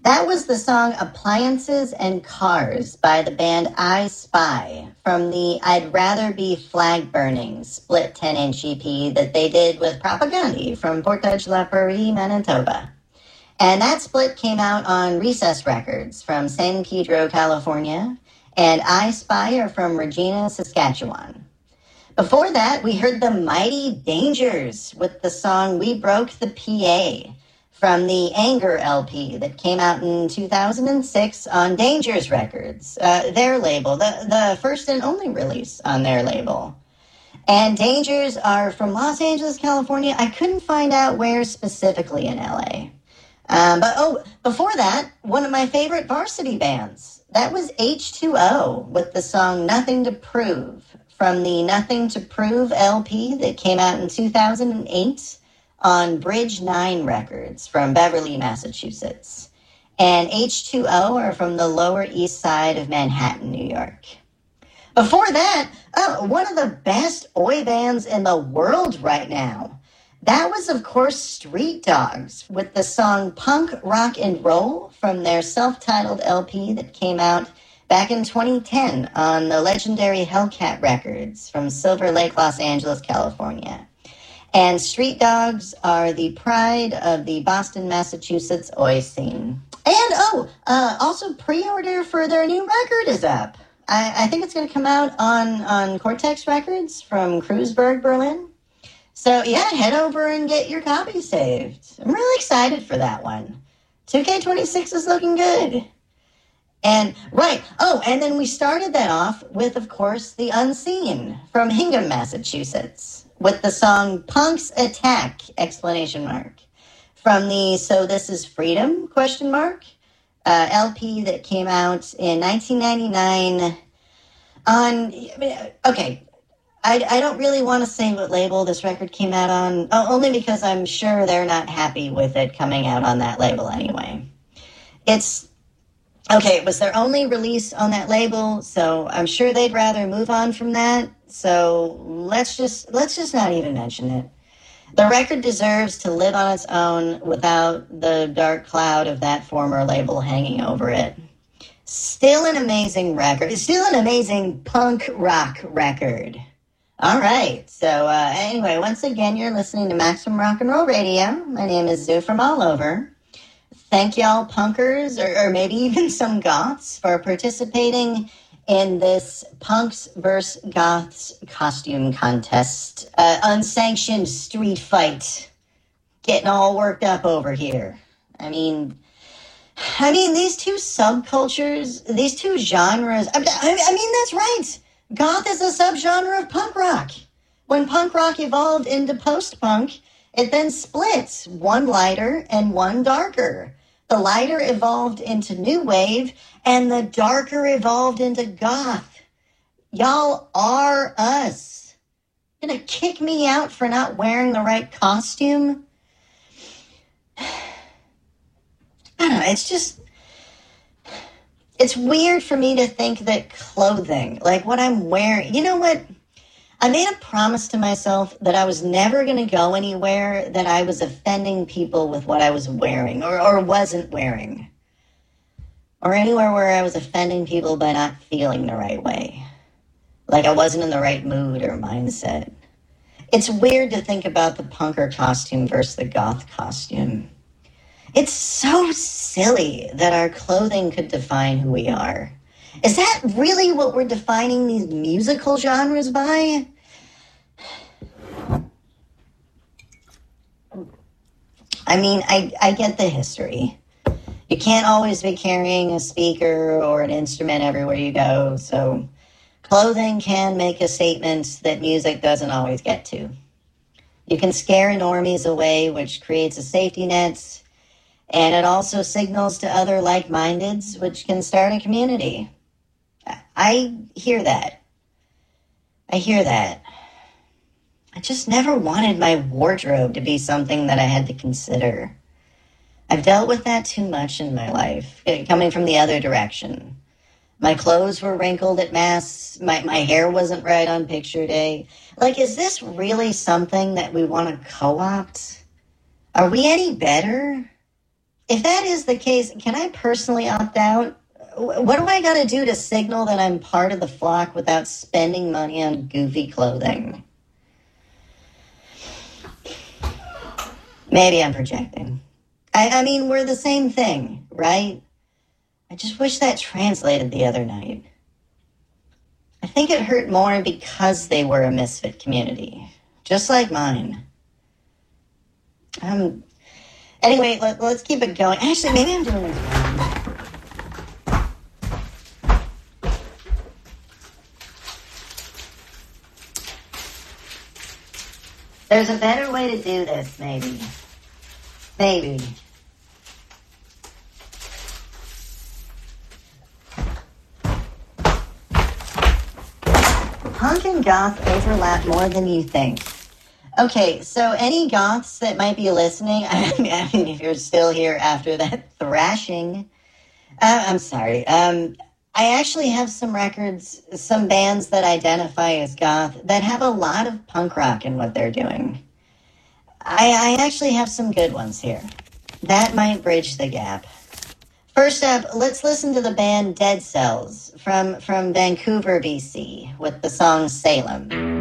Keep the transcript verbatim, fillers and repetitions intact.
That was the song Appliances and Cars by the band I Spy from the I'd Rather Be Flag Burning split ten-inch E P that they did with Propagandhi from Portage la Prairie, Manitoba. And that split came out on Recess Records from San Pedro, California, and I Spy are from Regina, Saskatchewan. Before that, we heard the Mighty Dangers with the song We Broke the P A from the Anger L P that came out in two thousand six on Dangers Records, uh, their label, the, the first and only release on their label. And Dangers are from Los Angeles, California. I couldn't find out where specifically in L A. Um, but, oh, before that, one of my favorite varsity bands. That was H two O with the song Nothing to Prove from the Nothing to Prove L P that came out in two thousand eight. On Bridge nine Records from Beverly, Massachusetts. And H two O are from the Lower East Side of Manhattan, New York. Before that, oh, one of the best oi bands in the world right now. That was, of course, Street Dogs with the song Punk, Rock, and Roll from their self-titled L P that came out back in twenty ten on the legendary Hellcat Records from Silver Lake, Los Angeles, California. And Street Dogs are the pride of the Boston, Massachusetts oi scene. And, oh, uh, also pre-order for their new record is up. I, I think it's going to come out on, on Cortex Records from Kreuzberg, Berlin. So, yeah, head over and get your copy saved. I'm really excited for that one. two K twenty-six is looking good. And, right, oh, and then we started that off with, of course, The Unseen from Hingham, Massachusetts, with the song Punk's Attack, exclamation mark, from the So This Is Freedom, question mark, uh, L P that came out in nineteen ninety-nine on, okay, I, I don't really want to say what label this record came out on, only because I'm sure they're not happy with it coming out on that label anyway. It's, okay, it was their only release on that label, so I'm sure they'd rather move on from that. So let's just let's just not even mention it. The record deserves to live on its own without the dark cloud of that former label hanging over it. Still an amazing record. Still an amazing punk rock record. All right. So uh, anyway, once again, you're listening to Maximum Rock and Roll Radio. My name is Zoo from all over. Thank y'all punkers, or, or maybe even some goths, for participating in this punks versus goths costume contest. Uh, unsanctioned street fight. Getting all worked up over here. I mean, I mean, these two subcultures, these two genres, I, I, I mean, that's right. Goth is a subgenre of punk rock. When punk rock evolved into post-punk, it then splits, one lighter and one darker. The lighter evolved into new wave, and the darker evolved into goth. Y'all are us. Gonna kick me out for not wearing the right costume? I don't know, it's just... It's weird for me to think that clothing, like what I'm wearing... You know what? I made a promise to myself that I was never going to go anywhere that I was offending people with what I was wearing or, or wasn't wearing. Or anywhere where I was offending people by not feeling the right way. Like I wasn't in the right mood or mindset. It's weird to think about the punker costume versus the goth costume. It's so silly that our clothing could define who we are. Is that really what we're defining these musical genres by? I mean, I, I get the history. You can't always be carrying a speaker or an instrument everywhere you go, so clothing can make a statement that music doesn't always get to. You can scare normies away, which creates a safety net, and it also signals to other like-mindeds, which can start a community. I hear that. I hear that. I just never wanted my wardrobe to be something that I had to consider. I've dealt with that too much in my life, coming from the other direction. My clothes were wrinkled at mass. My, my hair wasn't right on picture day. Like, is this really something that we want to co-opt? Are we any better? if that is the case, can I personally opt out? What do I gotta do to signal that I'm part of the flock without spending money on goofy clothing? Maybe I'm projecting. I, I mean, we're the same thing, right? I just wish that translated the other night. I think it hurt more because they were a misfit community, just like mine. Um. Anyway, let, let's keep it going. Actually, maybe I'm doing this wrong. There's a better way to do this, maybe. Maybe. Punk and goth overlap more than you think. Okay, so any goths that might be listening, I mean, if you're still here after that thrashing, uh, I'm sorry. Um, I actually have some records, some bands that identify as goth that have a lot of punk rock in what they're doing. I, I actually have some good ones here. That might bridge the gap. First up, let's listen to the band Dead Cells from, from Vancouver, B C, with the song Salem.